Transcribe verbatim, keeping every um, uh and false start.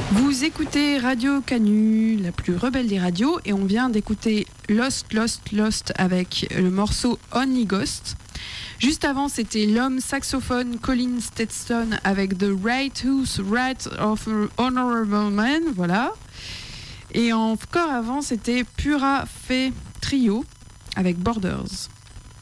Vous écoutez Radio Canu, la plus rebelle des radios, et on vient d'écouter Lost, Lost, Lost avec le morceau Only Ghost. Juste avant, c'était l'homme saxophone Colin Stetson avec The Righteous Right of Honorable Man, voilà. Et encore avant, c'était Pura Fé Trio avec Borders.